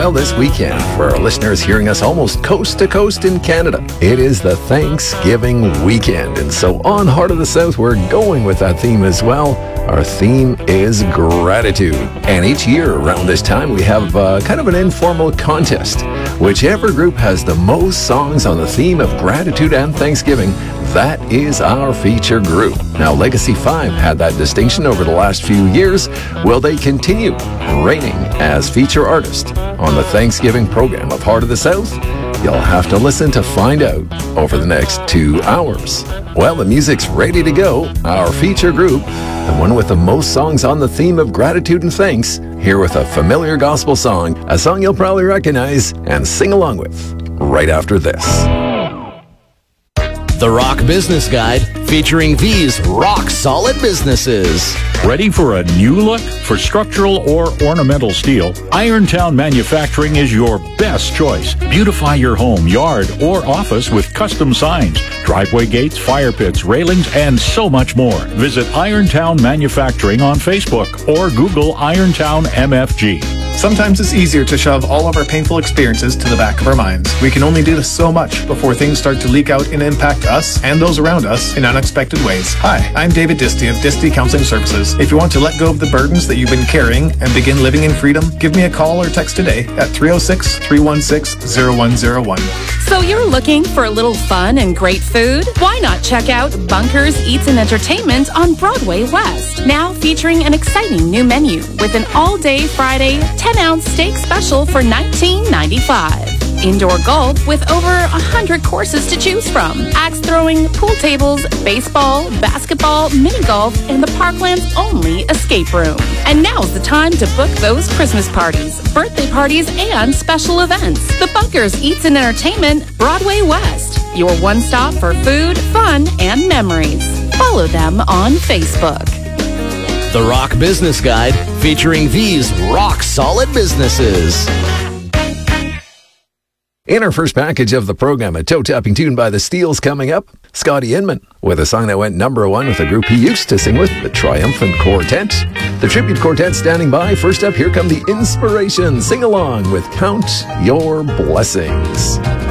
Well, this weekend, for our listeners hearing us almost coast to coast in Canada, it is the Thanksgiving weekend. And so on Heart of the South, we're going with that theme as well. Our theme is gratitude. And each year around this time, we have kind of an informal contest. Whichever group has the most songs on the theme of gratitude and Thanksgiving, that is our feature group. Now, Legacy 5 had that distinction over the last few years. Will they continue reigning as feature artist on the Thanksgiving program of Heart of the South? You'll have to listen to find out over the next 2 hours. Well, the music's ready to go. Our feature group, the one with the most songs on the theme of gratitude and thanks, here with a familiar gospel song, a song you'll probably recognize and sing along with right after this. The Rock Business Guide, featuring these rock-solid businesses. Ready for a new look? For structural or ornamental steel, Irontown Manufacturing is your best choice. Beautify your home, yard, or office with custom signs, driveway gates, fire pits, railings, and so much more. Visit Irontown Manufacturing on Facebook or Google Irontown MFG. Sometimes it's easier to shove all of our painful experiences to the back of our minds. We can only do so much before things start to leak out and impact us and those around us in unexpected ways. Hi, I'm David Disty of Disty Counseling Services. If you want to let go of the burdens that you've been carrying and begin living in freedom, give me a call or text today at 306-316-0101. So you're looking for a little fun and great food? Why not check out Bunkers Eats and Entertainment on Broadway West? Now featuring an exciting new menu with an all-day Friday 10-ounce steak special for $19.95. Indoor golf with over 100 courses to choose from. Axe throwing, pool tables, baseball, basketball, mini golf, and the Parkland's only escape room. And now's the time to book those Christmas parties, birthday parties, and special events. The Bunkers Eats and Entertainment, Broadway West. Your one stop for food, fun, and memories. Follow them on Facebook. The Rock Business Guide, featuring these rock-solid businesses. In our first package of the program, a toe-tapping tune by the Steels coming up. Scotty Inman with a song that went #1 with a group he used to sing with, the Triumphant Quartet. The Tribute Quartet standing by. First up, here come the Inspirations. Sing along with Count Your Blessings.